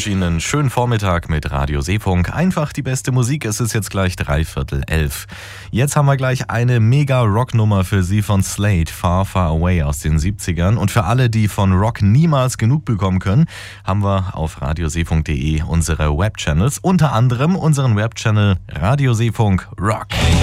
wünsche Ihnen einen schönen Vormittag mit Radio Seefunk. Einfach die beste Musik, es ist jetzt gleich 11:45. Jetzt haben wir gleich eine Mega-Rock-Nummer für Sie von Slade, Far Far Away aus den 70ern. Und für alle, die von Rock niemals genug bekommen können, haben wir auf radioseefunk.de unsere Webchannels, unter anderem unseren Webchannel Radio Seefunk Rock.